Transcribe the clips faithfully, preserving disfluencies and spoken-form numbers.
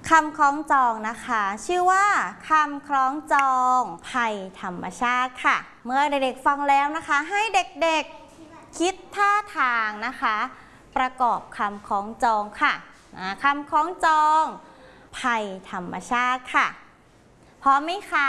คำคล้องจองนะคะชื่อว่าคำคล้องจองภัยธรรมชาติค่ะเมื่อเด็กๆฟังแล้วนะคะให้เด็กๆคิดท่าทางนะคะประกอบคำคล้องจองค่ะคำคล้องจองภัยธรรมชาติค่ะพร้อมไหมคะ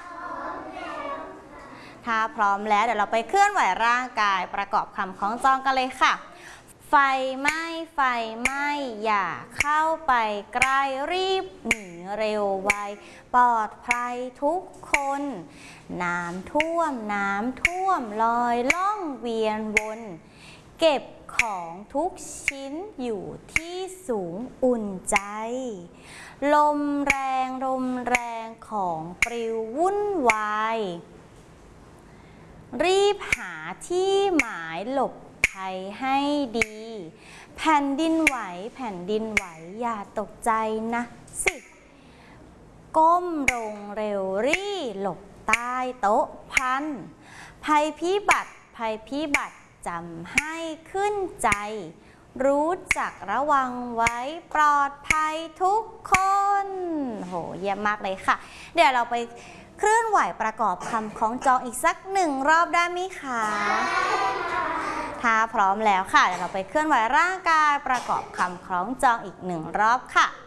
ถ้าพร้อมแล้วเดี๋ยวเราไปเคลื่อนไหวร่างกายประกอบคำคล้องจองกันเลยค่ะไฟไหม้ไฟไหม้อย่าเข้าไปใกล้รีบหนีเร็วไวปลอดภัยทุกคนน้ำท่วมน้ำท่วมลอยล่องเวียนวนเก็บของทุกชิ้นอยู่ที่สูงอุ่นใจลมแรงลมแรงของปลิววุ่นวายรีบหาที่หมายหลบภัยให้ดีแผ่นดินไหวแผ่นดินไหวอย่าตกใจนะสิก้มลงเร็วรีหลบใต้โต๊ะพันภัยพิบัติภัยพิบัติจำให้ขึ้นใจรู้จักระวังไว้ปลอดภัยทุกคนโหเยี่ยมมากเลยค่ะเดี๋ยวเราไปเคลื่อนไหวประกอบคำคล้องจองอีกสักหนึ่งรอบได้ไหมคะถ้าพร้อมแล้วค่ะเดี๋ยวเราไปเคลื่อนไหวร่างกายประกอบคำคล้องจองอีกหนึ่งรอบค่ะ